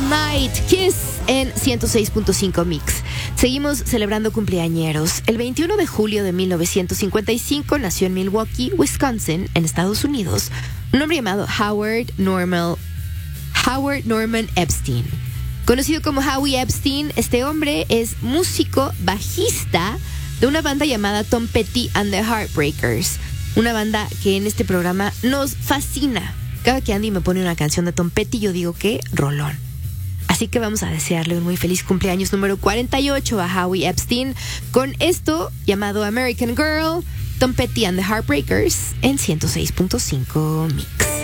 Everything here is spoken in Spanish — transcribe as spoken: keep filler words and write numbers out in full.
Night, Kiss en ciento seis punto cinco Mix. Seguimos celebrando cumpleañeros. El veintiuno de julio de mil novecientos cincuenta y cinco nació en Milwaukee, Wisconsin, en Estados Unidos, un hombre llamado Howard Norman, Howard Norman Epstein. Conocido como Howie Epstein, este hombre es músico bajista de una banda llamada Tom Petty and the Heartbreakers, una banda que en este programa nos fascina. Cada que Andy me pone una canción de Tom Petty, yo digo que rolón. Así que vamos a desearle un muy feliz cumpleaños número cuarenta y ocho a Howie Epstein con esto llamado American Girl, Tom Petty and the Heartbreakers en ciento seis punto cinco Mix.